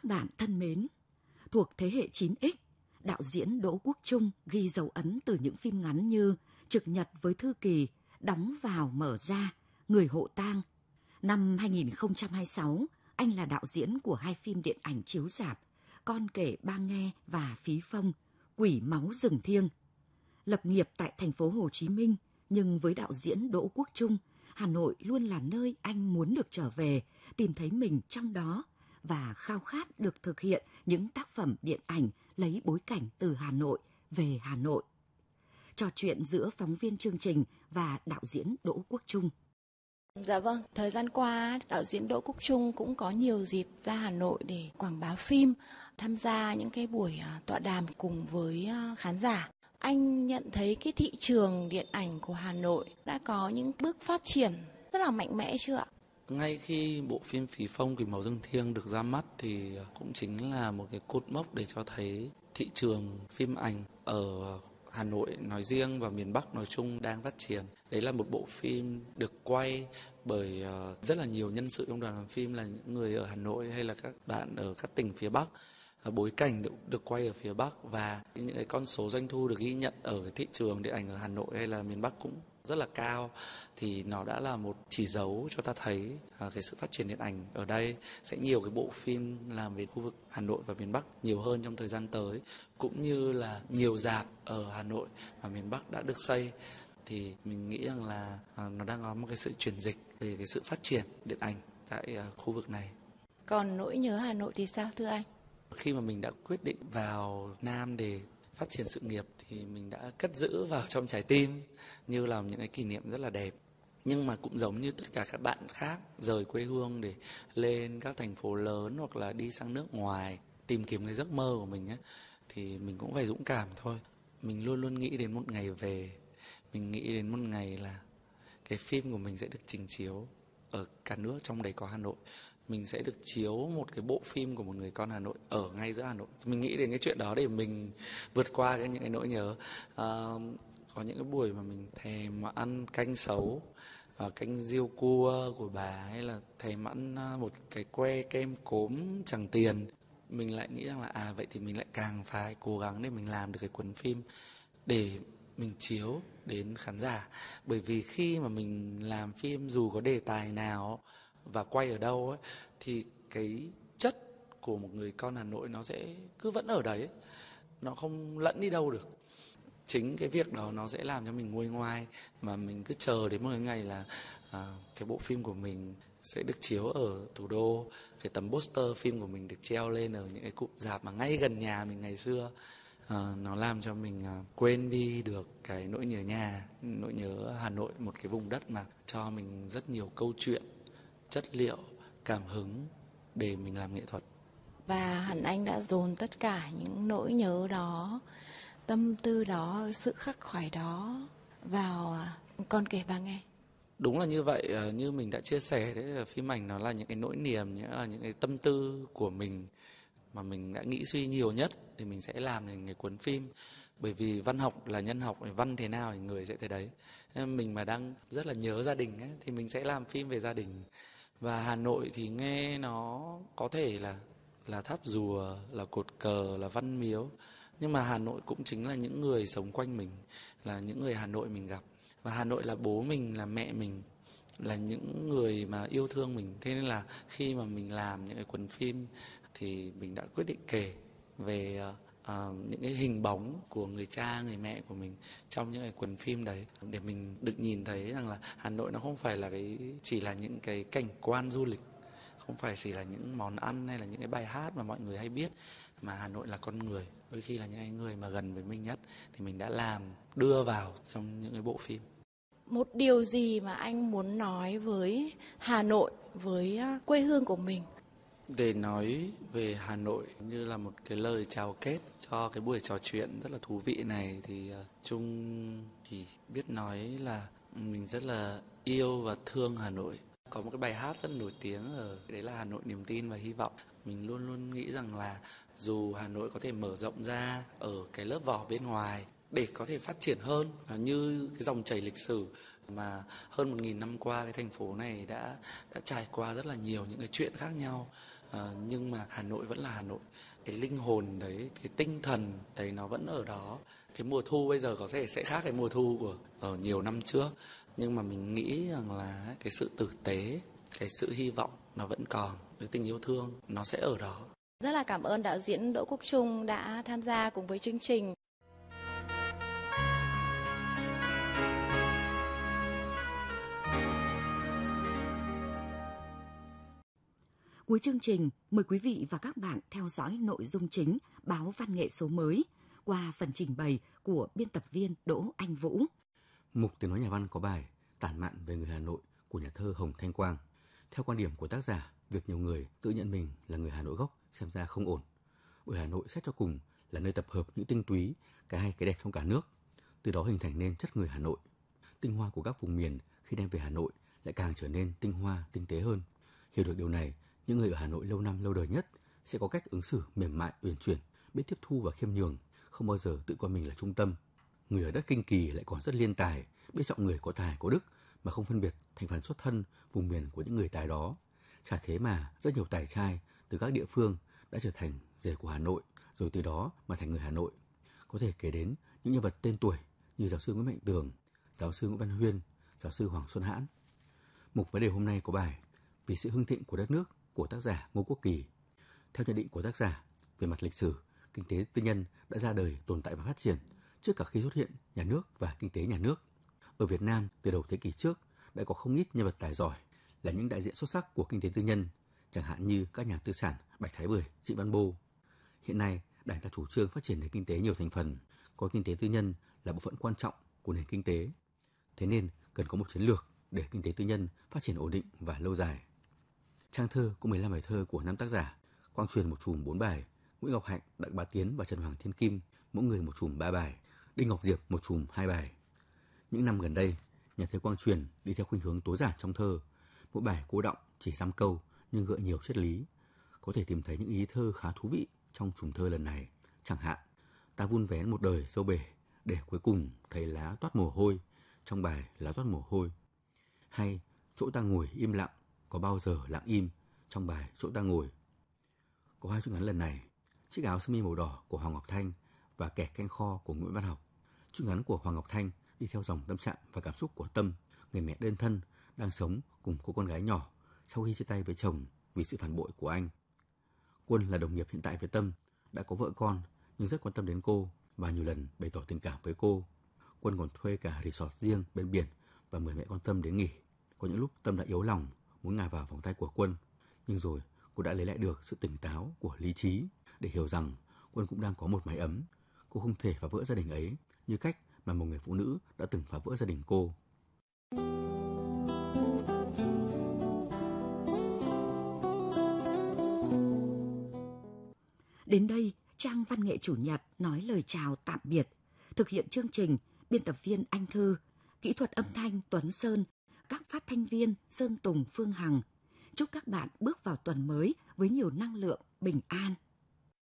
Các bạn thân mến, thuộc thế hệ 9X, đạo diễn Đỗ Quốc Trung ghi dấu ấn từ những phim ngắn như Trực nhật với Thư Kỳ, Đóng vào mở ra, Người hộ tang. Năm 2026, anh là đạo diễn của 2 phim điện ảnh chiếu rạp, Con kể ba nghe và Phí Phong, Quỷ máu rừng thiêng. Lập nghiệp tại thành phố Hồ Chí Minh, nhưng với đạo diễn Đỗ Quốc Trung, Hà Nội luôn là nơi anh muốn được trở về, tìm thấy mình trong đó và khao khát được thực hiện những tác phẩm điện ảnh lấy bối cảnh từ Hà Nội về Hà Nội. Trò chuyện giữa phóng viên chương trình và đạo diễn Đỗ Quốc Trung. Dạ vâng, thời gian qua đạo diễn Đỗ Quốc Trung cũng có nhiều dịp ra Hà Nội để quảng bá phim, tham gia những cái buổi tọa đàm cùng với khán giả. Anh nhận thấy cái thị trường điện ảnh của Hà Nội đã có những bước phát triển rất là mạnh mẽ chưa ạ? Ngay khi bộ phim Phí Phong Quỷ máu rừng thiêng được ra mắt thì cũng chính là một cái cột mốc để cho thấy thị trường phim ảnh ở Hà Nội nói riêng và miền Bắc nói chung đang phát triển. Đấy là một bộ phim được quay bởi rất là nhiều nhân sự trong đoàn làm phim là những người ở Hà Nội hay là các bạn ở các tỉnh phía Bắc. Bối cảnh được quay ở phía Bắc và những cái con số doanh thu được ghi nhận ở cái thị trường điện ảnh ở Hà Nội hay là miền Bắc cũng rất là cao, thì nó đã là một chỉ dấu cho ta thấy cái sự phát triển điện ảnh ở đây sẽ nhiều cái bộ phim làm về khu vực Hà Nội và miền Bắc nhiều hơn trong thời gian tới, cũng như là nhiều rạp ở Hà Nội và miền Bắc đã được xây. Thì mình nghĩ rằng là nó đang có một cái sự chuyển dịch về cái sự phát triển điện ảnh tại khu vực này. Còn nỗi nhớ Hà Nội thì sao thưa anh? Khi mà mình đã quyết định vào Nam để phát triển sự nghiệp thì mình đã cất giữ vào trong trái tim như là những cái kỷ niệm rất là đẹp. Nhưng mà cũng giống như tất cả các bạn khác rời quê hương để lên các thành phố lớn hoặc là đi sang nước ngoài tìm kiếm cái giấc mơ của mình ấy, thì mình cũng phải dũng cảm thôi. Mình luôn luôn nghĩ đến một ngày về, mình nghĩ đến một ngày là cái phim của mình sẽ được trình chiếu ở cả nước, trong đấy có Hà Nội. Mình sẽ được chiếu một cái bộ phim của một người con Hà Nội ở ngay giữa Hà Nội. Mình nghĩ đến cái chuyện đó để mình vượt qua những cái nỗi nhớ. Có những cái buổi mà mình thèm mà ăn canh sấu, canh riêu cua của bà, hay là thèm ăn một cái que kem cốm Tràng Tiền. Mình lại nghĩ rằng là vậy thì mình lại càng phải cố gắng để mình làm được cái cuốn phim để mình chiếu đến khán giả. Bởi vì khi mà mình làm phim dù có đề tài nào và quay ở đâu ấy, thì cái chất của một người con Hà Nội nó sẽ cứ vẫn ở đấy, nó không lẫn đi đâu được. Chính cái việc đó nó sẽ làm cho mình nguôi ngoai, mà mình cứ chờ đến một cái ngày là cái bộ phim của mình sẽ được chiếu ở thủ đô, cái tấm poster phim của mình được treo lên ở những cái cụm rạp mà ngay gần nhà mình ngày xưa. Nó làm cho mình quên đi được cái nỗi nhớ nhà, nỗi nhớ Hà Nội, một cái vùng đất mà cho mình rất nhiều câu chuyện, chất liệu, cảm hứng để mình làm nghệ thuật. Và hẳn anh đã dồn tất cả những nỗi nhớ đó, tâm tư đó, sự khắc khoải đó vào Con kể ba nghe. Đúng là như vậy, như mình đã chia sẻ đấy, là phim ảnh nó là những cái nỗi niềm, là những cái tâm tư của mình mà mình đã nghĩ suy nhiều nhất thì mình sẽ làm thành cái cuốn phim. Bởi vì văn học là nhân học, văn thế nào thì người sẽ thế đấy. Mình mà đang rất là nhớ gia đình ấy, thì mình sẽ làm phim về gia đình. Và Hà Nội thì nghe nó có thể là tháp rùa, là cột cờ, là văn miếu, nhưng mà Hà Nội cũng chính là những người sống quanh mình, là những người Hà Nội mình gặp. Và Hà Nội là bố mình, là mẹ mình, là những người mà yêu thương mình. Thế nên là khi mà mình làm những cái cuốn phim thì mình đã quyết định kể về những cái hình bóng của người cha, người mẹ của mình trong những cái cuốn phim đấy, để mình được nhìn thấy rằng là Hà Nội nó không phải là chỉ là những cái cảnh quan du lịch, không phải chỉ là những món ăn hay là những cái bài hát mà mọi người hay biết, mà Hà Nội là con người. Đôi khi là những người mà gần với mình nhất thì mình đã đưa vào trong những cái bộ phim. Một điều gì mà anh muốn nói với Hà Nội, với quê hương của mình? Để nói về Hà Nội như là một cái lời chào kết cho cái buổi trò chuyện rất là thú vị này thì Trung thì biết nói là mình rất là yêu và thương Hà Nội. Có một cái bài hát rất nổi tiếng đấy là Hà Nội niềm tin và hy vọng. Mình luôn luôn nghĩ rằng là dù Hà Nội có thể mở rộng ra ở cái lớp vỏ bên ngoài để có thể phát triển hơn, như cái dòng chảy lịch sử mà hơn 1.000 năm qua cái thành phố này đã trải qua rất là nhiều những cái chuyện khác nhau. Nhưng mà Hà Nội vẫn là Hà Nội. Cái linh hồn đấy, cái tinh thần đấy nó vẫn ở đó. Cái mùa thu bây giờ có thể sẽ khác cái mùa thu của ở nhiều năm trước, nhưng mà mình nghĩ rằng là cái sự tử tế, cái sự hy vọng nó vẫn còn, cái tình yêu thương nó sẽ ở đó. Rất là cảm ơn đạo diễn Đỗ Quốc Trung đã tham gia cùng với chương trình. Cuối chương trình, mời quý vị và các bạn theo dõi nội dung chính báo Văn nghệ số mới qua phần trình bày của biên tập viên Đỗ Anh Vũ. Mục Tiếng nói nhà văn có bài Tản mạn về người Hà Nội của nhà thơ Hồng Thanh Quang. Theo quan điểm của tác giả, việc nhiều người tự nhận mình là người Hà Nội gốc xem ra không ổn. Bởi Hà Nội xét cho cùng là nơi tập hợp những tinh túy, cái hay cái đẹp trong cả nước. Từ đó hình thành nên chất người Hà Nội. Tinh hoa của các vùng miền khi đem về Hà Nội lại càng trở nên tinh hoa, tinh tế hơn. Hiểu được điều này, những người ở Hà Nội lâu năm lâu đời nhất sẽ có cách ứng xử mềm mại, uyển chuyển, biết tiếp thu và khiêm nhường, không bao giờ tự coi mình là trung tâm. Người ở đất Kinh Kỳ lại còn rất liên tài, biết chọn người có tài có đức mà không phân biệt thành phần xuất thân, vùng miền của những người tài đó. Chả thế mà rất nhiều tài trai từ các địa phương đã trở thành rể của Hà Nội, rồi từ đó mà thành người Hà Nội. Có thể kể đến những nhân vật tên tuổi như giáo sư Nguyễn Mạnh Tường, giáo sư Nguyễn Văn Huyên, giáo sư Hoàng Xuân Hãn. Mục vấn đề hôm nay có bài Vì sự hưng thịnh của đất nước của tác giả Ngô Quốc Kỳ. Theo nhận định của tác giả, về mặt lịch sử, kinh tế tư nhân đã ra đời, tồn tại và phát triển trước cả khi xuất hiện nhà nước và kinh tế nhà nước. Ở Việt Nam, từ đầu thế kỷ trước, đã có không ít nhân vật tài giỏi là những đại diện xuất sắc của kinh tế tư nhân, chẳng hạn như các nhà tư sản Bạch Thái Bưởi, Trịnh Văn Bô. Hiện nay, Đảng ta chủ trương phát triển nền kinh tế nhiều thành phần, coi kinh tế tư nhân là bộ phận quan trọng của nền kinh tế. Thế nên, cần có một chiến lược để kinh tế tư nhân phát triển ổn định và lâu dài. Trang thơ có 15 bài thơ của 5 tác giả, Quang Truyền một chùm 4 bài, Nguyễn Ngọc Hạnh, Đặng Bá Tiến và Trần Hoàng Thiên Kim mỗi người một chùm 3 bài, Đinh Ngọc Diệp một chùm 2 bài. Những năm gần đây, nhà thơ Quang Truyền đi theo khuynh hướng tối giản trong thơ, mỗi bài cố đọng chỉ 5 câu nhưng gợi nhiều triết lý. Có thể tìm thấy những ý thơ khá thú vị trong chùm thơ lần này, chẳng hạn ta vun vén một đời sâu bể để cuối cùng thấy lá toát mồ hôi trong bài Lá toát mồ hôi, hay chỗ ta ngồi im lặng có bao giờ lặng im trong bài Chỗ ta ngồi. Có 2 truyện ngắn lần này, Chiếc áo sơ mi màu đỏ của Hoàng Ngọc Thanh và Kẻ canh kho của Nguyễn Văn Học. Truyện ngắn của Hoàng Ngọc Thanh đi theo dòng tâm trạng và cảm xúc của Tâm, người mẹ đơn thân đang sống cùng cô con gái nhỏ sau khi chia tay với chồng vì sự phản bội của anh. Quân là đồng nghiệp hiện tại với Tâm, đã có vợ con nhưng rất quan tâm đến cô và nhiều lần bày tỏ tình cảm với cô. Quân còn thuê cả resort riêng bên biển và mời mẹ con Tâm đến nghỉ. Có những lúc Tâm đã yếu lòng muốn ngả vào vòng tay của Quân, nhưng rồi cô đã lấy lại được sự tỉnh táo của lý trí để hiểu rằng Quân cũng đang có một mái ấm. Cô không thể phá vỡ gia đình ấy như cách mà một người phụ nữ đã từng phá vỡ gia đình cô. Đến đây, trang Văn nghệ chủ nhật nói lời chào tạm biệt. Thực hiện chương trình, biên tập viên Anh Thư, kỹ thuật âm thanh Tuấn Sơn, các phát thanh viên Sơn Tùng, Phương Hằng. Chúc các bạn bước vào tuần mới với nhiều năng lượng, bình an.